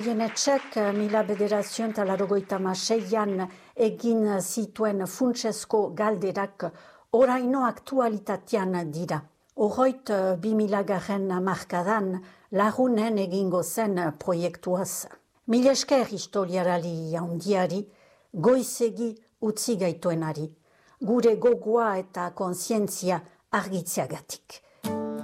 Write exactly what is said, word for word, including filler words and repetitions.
Jenetxek mila bederatzion eta laurogeita hamaseian egin zituen funtsesko galderak oraino aktualitatean dira. Horroit bi milagaren markadan lagunen egingo zen proiektuaz. Mil esker historiarali handiari, goizegi utzi gaituenari, gure gogoa eta kontzientzia argitziagatik.